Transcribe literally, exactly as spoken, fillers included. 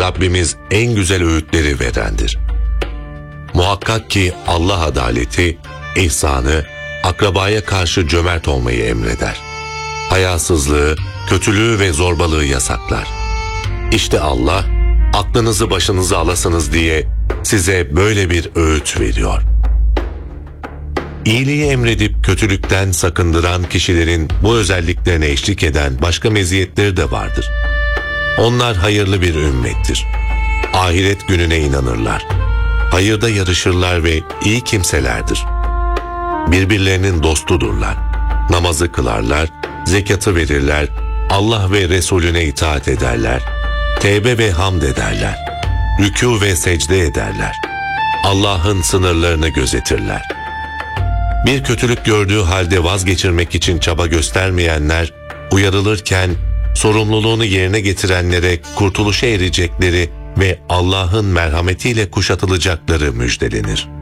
Rabbimiz en güzel öğütleri verendir. Muhakkak ki Allah adaleti, ihsanı, akrabaya karşı cömert olmayı emreder. Hayasızlığı, kötülüğü ve zorbalığı yasaklar. İşte Allah, aklınızı başınıza alasınız diye size böyle bir öğüt veriyor. İyiliği emredip kötülükten sakındıran kişilerin bu özelliklerine eşlik eden başka meziyetleri de vardır. Onlar hayırlı bir ümmettir. Ahiret gününe inanırlar. Hayırda yarışırlar ve iyi kimselerdir. Birbirlerinin dostudurlar. Namazı kılarlar, zekatı verirler, Allah ve Resulüne itaat ederler. Tevbe ve hamd ederler. Rükû ve secde ederler. Allah'ın sınırlarını gözetirler. Bir kötülük gördüğü halde vazgeçirmek için çaba göstermeyenler, uyarılırken sorumluluğunu yerine getirenlere kurtuluşa erecekleri ve Allah'ın merhametiyle kuşatılacakları müjdelenir.